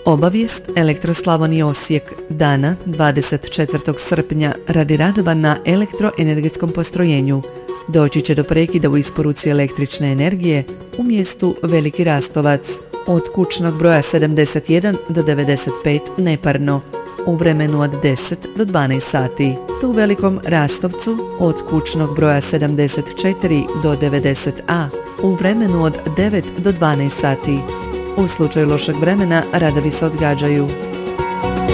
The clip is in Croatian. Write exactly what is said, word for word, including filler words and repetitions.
Obavijest Elektroslavonije Osijek dana dvadeset četvrtog srpnja radi radova na elektroenergetskom postrojenju. Doći će do prekida u isporuci električne energije u mjestu Veliki Rastovac od kućnog broja sedamdeset jedan do devedeset pet neparno u vremenu od deset do dvanaest sati, te u Velikom Rastovcu od kućnog broja sedamdeset četiri do devedeset a u vremenu od devet do dvanaest sati. U slučaju lošeg vremena radovi se odgađaju.